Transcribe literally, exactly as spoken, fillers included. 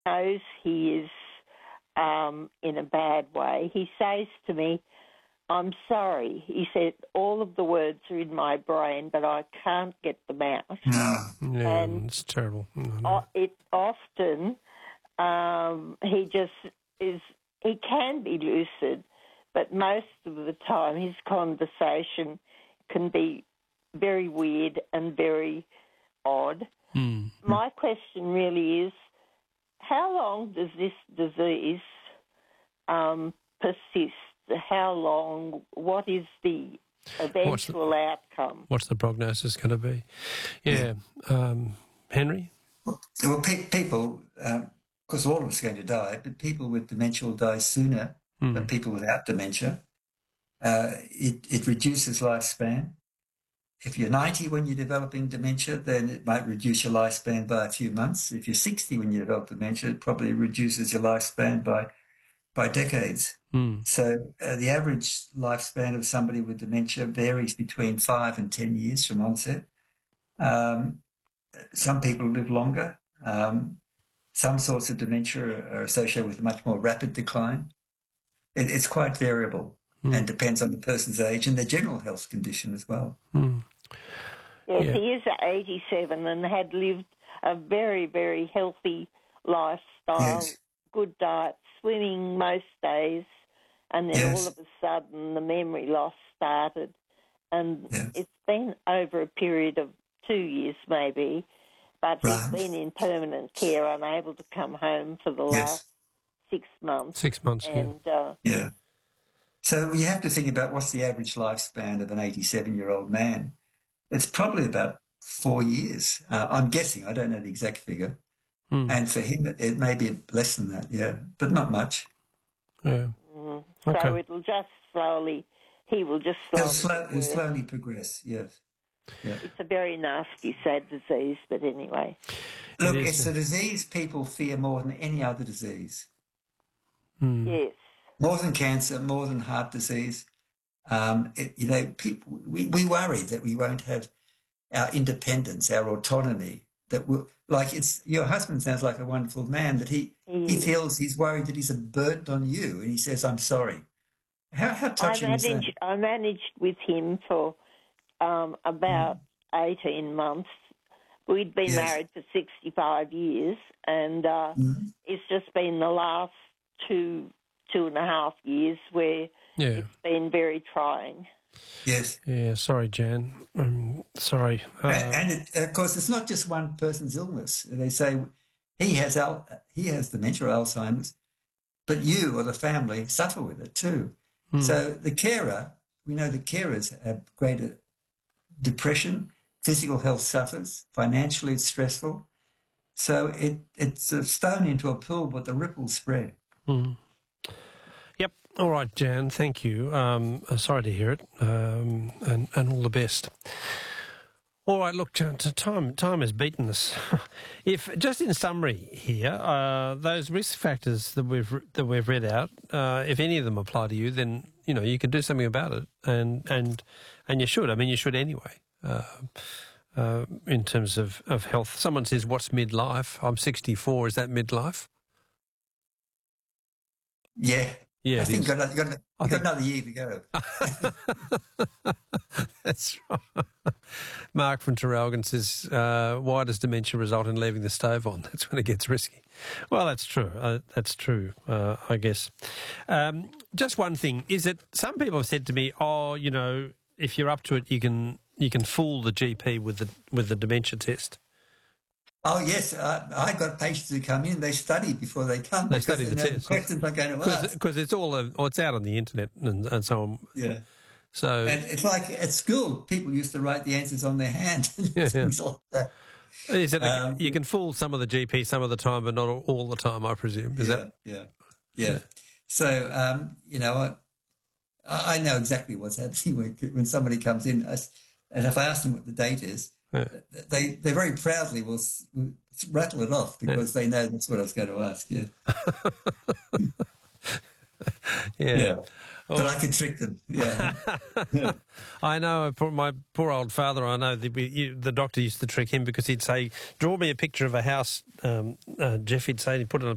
knows he is um, in a bad way, he says to me, "I'm sorry." He said, "All of the words are in my brain, but I can't get them out." No. Yeah, And it's terrible. I know. o- it often, um, he just is, he can be lucid, but most of the time his conversation can be very weird and very odd. Mm. My question really is, how long does this disease um, persist? How long? What is the eventual outcome? What's the prognosis going to be? Yeah. Um, Henry? Well, pe- people, because all of us are going to die, but people with dementia will die sooner Mm. than people without dementia. Uh, it, it reduces lifespan. If you're ninety when you're developing dementia, then it might reduce your lifespan by a few months. If you're sixty when you develop dementia, it probably reduces your lifespan by by decades. Mm. So uh, the average lifespan of somebody with dementia varies between five and ten years from onset. Um, some people live longer. Um, some sorts of dementia are, are associated with a much more rapid decline. It, it's quite variable Mm. and depends on the person's age and their general health condition as well. Mm. Yes, Yeah. he is eighty-seven and had lived a very, very healthy lifestyle, Yes. good diet, swimming most days, and then Yes. all of a sudden the memory loss started. And Yes. it's been over a period of two years maybe, but Right. he's been in permanent care, unable to come home for the Yes. last six months. Six months, yeah. And uh, Yeah. So you have to think about what's the average lifespan of an eighty-seven-year-old man. It's probably about four years. Uh, I'm guessing. I don't know the exact figure. Mm. And for him, it, it may be less than that, yeah, but not much. Yeah. mm, so Okay. it'll just slowly, he will just It'll, slowly slow, get it'll worse. slowly progress, yes. Yeah. It's a very nasty, sad disease, but anyway. Look, is, it's uh, a disease people fear more than any other disease. Mm. Yes. More than cancer, more than heart disease. Um, it, you know, people, we, we worry that we won't have our independence, our autonomy. That will, like, it's your husband sounds like a wonderful man, but he he Yes. feels he's worried that he's a burden on you, and he says, "I'm sorry." How how I touching is that? managed, I managed with him for um, about eighteen months. We'd been Yes. married for sixty-five years, and uh, Mhm. it's just been the last two, two and a half years where Yeah. it's been very trying. Yes. Yeah. Sorry, Jan. Um, sorry. Uh, A- and it, of course, it's not just one person's illness. They say he has al- he has dementia or Alzheimer's, but you or the family suffer with it too. mm. So the carer, we know the carers have greater depression, physical health suffers, financially it's stressful. So it, it's a stone into a pool, but the ripples spread. Mm. Yep. All right, Jan. Thank you. Um, uh, sorry to hear it, um, and and all the best. All right. Look, Jan, t- time time has beaten us. If just in summary here, uh, those risk factors that we've re- that we've read out, uh, if any of them apply to you, then you know you can do something about it, and and and you should. I mean, you should anyway. Uh, uh, in terms of, of health, someone says, "What's midlife?" I'm sixty-four. Is that midlife? Yeah. Yeah, I it think is. you've got, you've got, I you've got think- another year to go. That's right. Mark from Traralgon says, uh, why does dementia result in leaving the stove on? That's when it gets risky. Well, that's true. Uh, that's true, uh, I guess. Um, just one thing is that some people have said to me, oh, you know, if you're up to it, you can you can fool the G P with the with the dementia test. Oh, yes. Uh, I got patients who come in, they study before they come. They because study the know test. questions I'm going to ask. Because it's all, uh, oh, it's out on the internet and, and so on. Yeah. So, And it's like at school, people used to write the answers on their hand. and Yeah, yeah. things like that. is it a, Um, you can fool some of the G P some of the time, but not all, all the time, I presume. Is yeah, that? yeah, yeah. So, um, you know, I, I know exactly what's happening when, when somebody comes in. I, and if I ask them what the date is, Yeah. they, they very proudly will s- will rattle it off because they know that's what I was going to ask. Yeah. Yeah. Yeah. But I can trick them. Yeah. Yeah. I know. Poor, my poor old father. I know the, we, you, the doctor used to trick him because he'd say, "Draw me a picture of a house." Um, uh, Jeff, he'd say, he'd put it on a